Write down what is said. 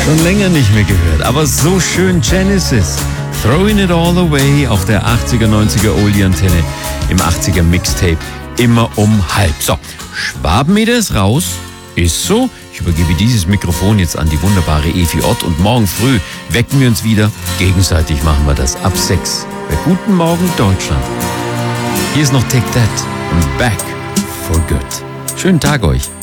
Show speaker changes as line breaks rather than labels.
Schon länger nicht mehr gehört, aber so schön Genesis. Throwing it all away auf der 80er, 90er Oldie-Antenne im 80er Mixtape. Immer um halb. So, Schwabenmeter ist raus. Ist so. Ich übergebe dieses Mikrofon jetzt an die wunderbare Evi Ott und morgen früh wecken wir uns wieder. Gegenseitig machen wir das ab 6. Bei Guten Morgen Deutschland. Hier ist noch Take That und Back for Good. Schönen Tag euch.